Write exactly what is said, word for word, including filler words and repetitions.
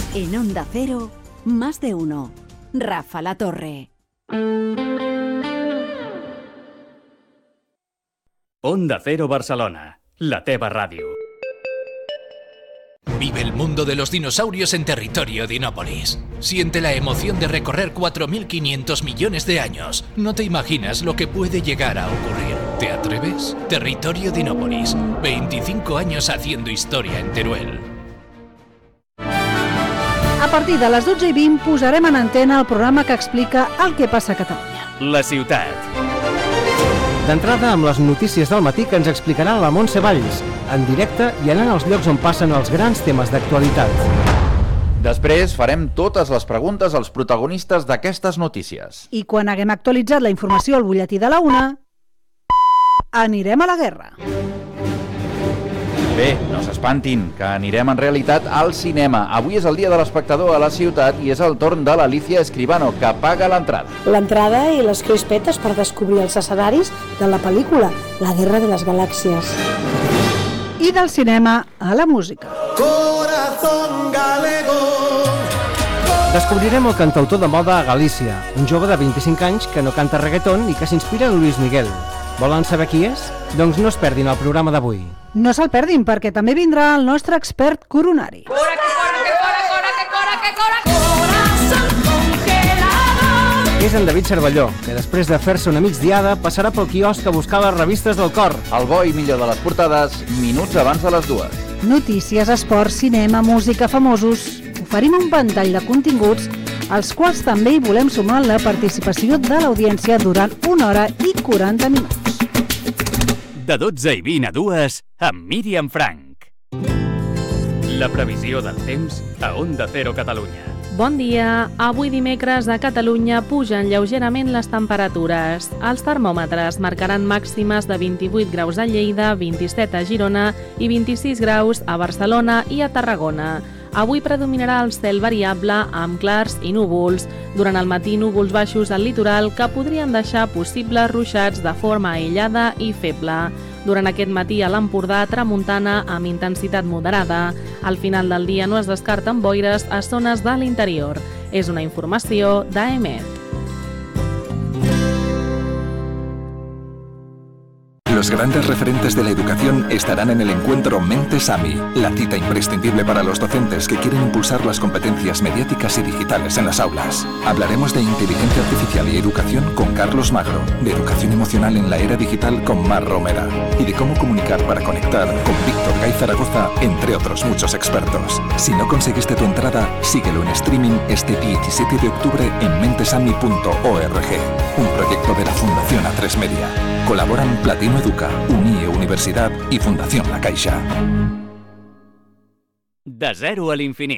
En Onda Cero, Más de Uno. Rafa La Torre. Onda Cero Barcelona, la teva ràdio. Vive el mundo de los dinosaurios en territorio Dinópolis. Siente la emoción de recorrer cuatro mil quinientos millones de años. No te imaginas lo que puede llegar a ocurrir. ¿Te atreves? Territorio Dinópolis. veinticinco años haciendo historia en Teruel. A partir de les dotze i vint posarem en antena el programa que explica el que passa a Catalunya. La ciutat. D'entrada amb les notícies del matí que ens explicarà la Montse Valls, en directe i anant als llocs on passen els grans temes d'actualitat. Després farem totes les preguntes als protagonistes d'aquestes notícies. I quan haguem actualitzat la informació al butlletí de la una, anirem a la guerra. Bé, no s'espantin, que anirem en realitat al cinema. Avui és el dia de l'espectador a la ciutat i és el torn de l'Alicia Escribano, que paga l'entrada. L'entrada i les crispetes per descobrir els escenaris de la pel·lícula La Guerra de les Galàxies. I del cinema a la música. Corazón galego. Descobrirem el cantautor de moda a Galícia, un jove de vint-i-cinc anys que no canta reggaeton i que s'inspira en Luis Miguel. Volen saber qui és? Doncs no es perdin el programa d'avui. No se'l perdin, perquè també vindrà el nostre expert coronari. Cora, que cora, que cora, cora, que cora, que cora, corazón congelado. És en David Cervelló, que després de fer-se una migdiada passarà pel quiosc a buscar les revistes del cor. El bo i millor de les portades, minuts abans de les dues. Notícies, esport, cinema, música, famosos. Oferim un ventall de continguts als quals també hi volem sumar la participació de l'audiència durant una hora i quaranta minuts. De dotze i vint a dues, amb Míriam Frank. La previsió del temps a Onda Cero Catalunya. Bon dia. Avui dimecres a Catalunya pugen lleugerament les temperatures. Els termòmetres marcaran màximes de vint-i-vuit graus a Lleida, vint-i-set a Girona i vint-i-sis graus a Barcelona i a Tarragona. Avui predominarà el cel variable amb clars i núvols. Durant el matí, núvols baixos al litoral que podrien deixar possibles ruixats de forma aïllada i feble. Durant aquest matí a l'Empordà, tramuntana amb intensitat moderada. Al final del dia no es descarten boires a zones de l'interior. És una informació d'A E M E T. Los grandes referentes de la educación estarán en el encuentro Mentes AMI, la cita imprescindible para los docentes que quieren impulsar las competencias mediáticas y digitales en las aulas. Hablaremos de inteligencia artificial y educación con Carlos Magro, de educación emocional en la era digital con Mar Romera y de cómo comunicar para conectar con Víctor Gay Zaragoza, entre otros muchos expertos. Si no conseguiste tu entrada, síguelo en streaming este diecisiete de octubre en mentesami punto org, un proyecto de la Fundación A tres Media. Colaboran Platino Educa, Unie Universitat i Fundació La Caixa. De zero a l'infinit.